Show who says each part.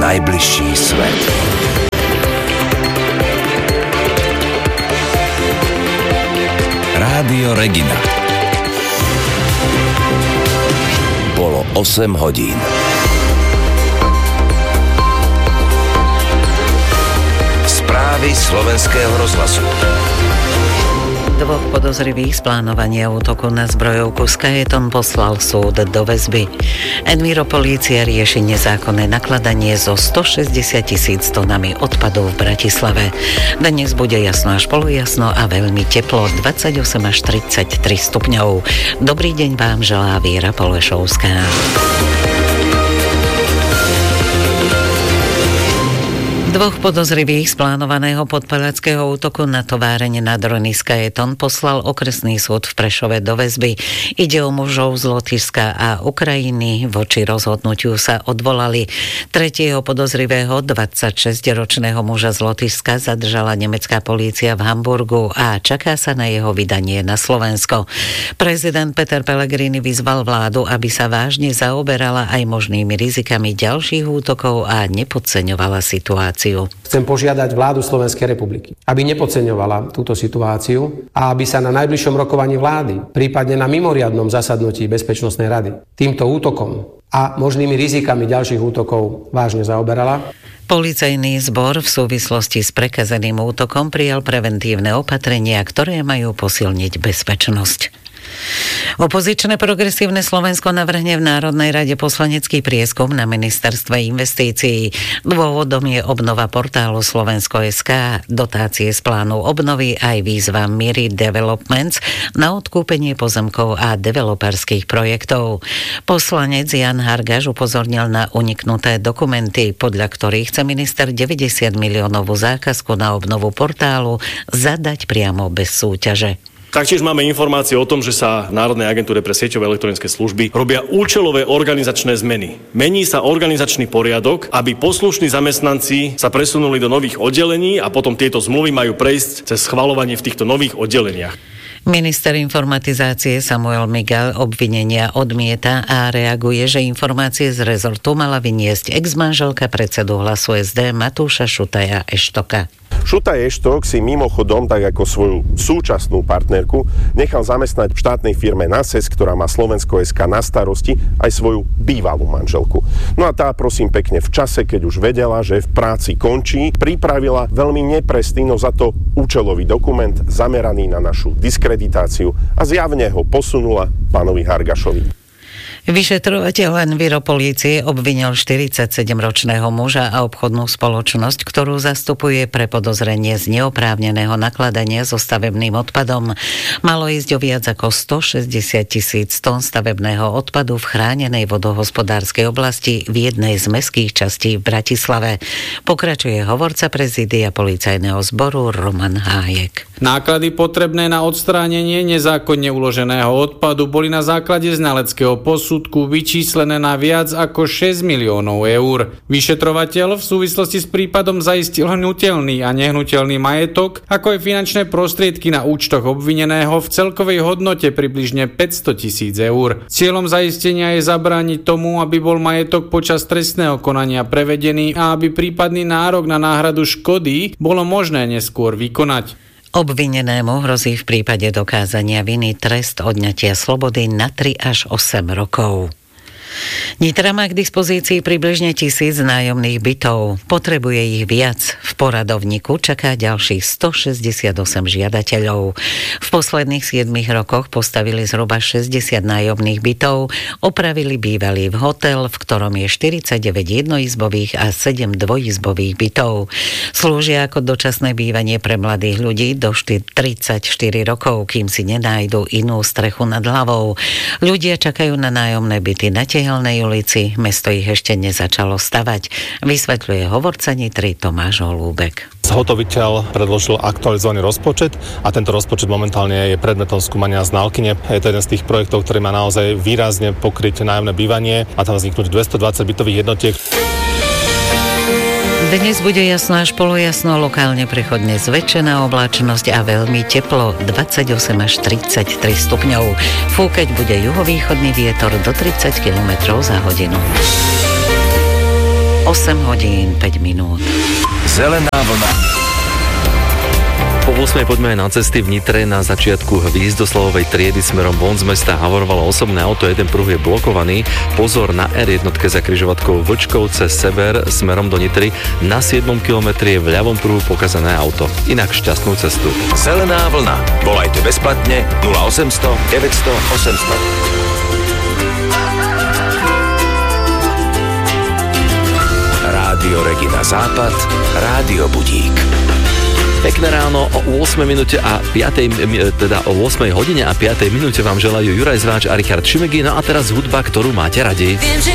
Speaker 1: najbližší svet. Rádio Regina. Bolo 8 hodín. Správy Slovenského rozhlasu.
Speaker 2: 2 podozrivých z plánovania útoku na zbrojovku Skajeton poslal súd do väzby. Enviropolícia rieši nezákonné nakladanie so 160 000 tonami odpadov v Bratislave. Dnes bude jasno až polojasno a veľmi teplo, 28 až 33 stupňov. Dobrý deň vám želá Viera Polešovská. 2 podozrivých z plánovaného podpaľackého útoku na továreň na drony Skajeton poslal okresný súd v Prešove do väzby. Ide o mužov z Lotyšska a Ukrajiny. Voči rozhodnutiu sa odvolali. 3. podozrivého 26-ročného muža z Lotyšska zadržala nemecká polícia v Hamburgu a čaká sa na jeho vydanie na Slovensko. Prezident Peter Pellegrini vyzval vládu, aby sa vážne zaoberala aj možnými rizikami ďalších útokov a nepodceňovala situáciu.
Speaker 3: Chcem požiadať vládu Slovenskej republiky, aby nepodceňovala túto situáciu a aby sa na najbližšom rokovaní vlády, prípadne na mimoriadnom zasadnutí Bezpečnostnej rady, týmto útokom a možnými rizikami ďalších útokov vážne zaoberala.
Speaker 2: Policajný zbor v súvislosti s prekazeným útokom prijal preventívne opatrenia, ktoré majú posilniť bezpečnosť. Opozičné progresívne Slovensko navrhne v Národnej rade poslanecký prieskum na ministerstve investícií. Dôvodom je obnova portálu Slovensko.sk, dotácie z plánu obnovy aj výzva Miri Developments na odkúpenie pozemkov a developerských projektov. Poslanec Jan Hargaš upozornil na uniknuté dokumenty, podľa ktorých chce minister 90 miliónovú zákazku na obnovu portálu zadať priamo bez súťaže.
Speaker 4: Taktiež máme informácie o tom, že sa v Národnej agentúre pre sieťové elektronické služby robia účelové organizačné zmeny. Mení sa organizačný poriadok, aby poslušní zamestnanci sa presunuli do nových oddelení a potom tieto zmluvy majú prejsť cez schvaľovanie v týchto nových oddeleniach.
Speaker 2: Minister informatizácie Samuel Migal obvinenia odmieta a reaguje, že informácie z rezortu mala vyniesť ex-manželka predsedu Hlasu SD Matúša Šutaja Eštoka.
Speaker 5: Šutaj Eštok si mimochodom, tak ako svoju súčasnú partnerku, nechal zamestnať v štátnej firme NASES, ktorá má Slovensko.sk na starosti, aj svoju bývalú manželku. No a tá, prosím pekne, v čase, keď už vedela, že v práci končí, pripravila veľmi nepresný, no za to účelový dokument zameraný na našu diskreditáciu a zjavne ho posunula pánovi Hargašovi.
Speaker 2: Vyšetrovateľ Enviropolície obvinil 47-ročného muža a obchodnú spoločnosť, ktorú zastupuje pre podozrenie z neoprávneného nakladania so stavebným odpadom. Malo ísť o viac ako 160 000 tón stavebného odpadu v chránenej vodohospodárskej oblasti v jednej z mestských častí v Bratislave. Pokračuje hovorca prezídia policajného zboru Roman Hájek.
Speaker 6: Náklady potrebné na odstránenie nezákonne uloženého odpadu boli na základe znaleckého posudku vyčíslené na viac ako 6 miliónov eur. Vyšetrovateľ v súvislosti s prípadom zaistil hnuteľný a nehnuteľný majetok, ako aj finančné prostriedky na účtoch obvineného v celkovej hodnote približne 500 000 eur. Cieľom zaistenia je zabrániť tomu, aby bol majetok počas trestného konania prevedený a aby prípadný nárok na náhradu škody bolo možné neskôr vykonať.
Speaker 2: Obvinenému hrozí v prípade dokázania viny trest odňatia slobody na 3 až 8 rokov. Nitra má k dispozícii približne 1000 nájomných bytov. Potrebuje ich viac. V poradovníku čaká ďalších 168 žiadateľov. V posledných 7 rokoch postavili zhruba 60 nájomných bytov, opravili bývalý hotel, v ktorom je 49 jednoizbových a 7 dvojizbových bytov. Slúžia ako dočasné bývanie pre mladých ľudí do 34 rokov, kým si nenájdu inú strechu nad hlavou. Ľudia čakajú na nájomné byty na Tehelnej ulici, mesto ich ešte nezačalo stavať, vysvetľuje hovorca Nitry Tomáš Holúbek.
Speaker 7: Zhotoviteľ predložil aktualizovaný rozpočet a tento rozpočet momentálne je predmetom skúmania znalkyne. Je to jeden z tých projektov, ktorý má naozaj výrazne pokryť nájomné bývanie a tam vzniknúť 220 bytových jednotiek.
Speaker 2: Dnes bude jasno až polojasno, lokálne prechodne zväčšená oblačnosť a veľmi teplo, 28 až 33 stupňov. Fúkať bude juhovýchodný vietor do 30 km za hodinu. 8 hodín 5 minút.
Speaker 1: Zelená vlna.
Speaker 8: Po 8 poďme aj na cesty. V Nitre na začiatku Hviezdoslavovej triedy smerom von z mesta havarovalo osobné auto, jeden pruh je blokovaný. Pozor na R1 za križovatkou Vlčkovce sever smerom do Nitry. Na 7 kilometri je v ľavom pruhu pokazané auto. Inak šťastnú cestu.
Speaker 1: Zelená vlna. Volajte bezplatne 0800 900 800. Rádio Regina Západ, Rádio Budík.
Speaker 8: Pekné ráno o 8 minúte a 5, teda o 8 hodine a 5 minúte vám želajú Juraj Zváč a Richard Šimegín. No a teraz hudba, ktorú máte radi.